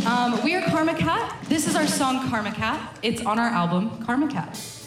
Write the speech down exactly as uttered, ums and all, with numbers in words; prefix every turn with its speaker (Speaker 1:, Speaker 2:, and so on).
Speaker 1: Um, we are Karma Cat. This is our song Karma Cat. It's on our album Karma Cat.